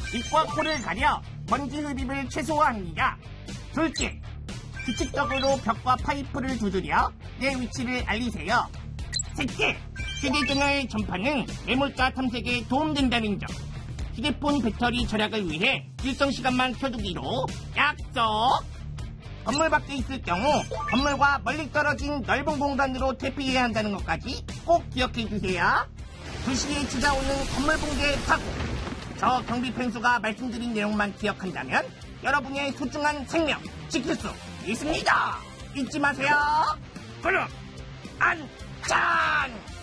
입과 코를 가려 먼지 흡입을 최소화합니다. 둘째, 규칙적으로 벽과 파이프를 두드려 내 위치를 알리세요. 셋째, 휴대전화의 전파는 매몰가 탐색에 도움된다는 점. 휴대폰 배터리 절약을 위해 일정 시간만 켜두기로 약속! 건물 밖에 있을 경우 건물과 멀리 떨어진 넓은 공간으로 퇴피해야 한다는 것까지 꼭 기억해 주세요. 2시에 찾아오는 건물 붕괴 사고. 저 경비 펜수가 말씀드린 내용만 기억한다면 여러분의 소중한 생명 지킬 수 있습니다. 잊지 마세요. 그럼 안전!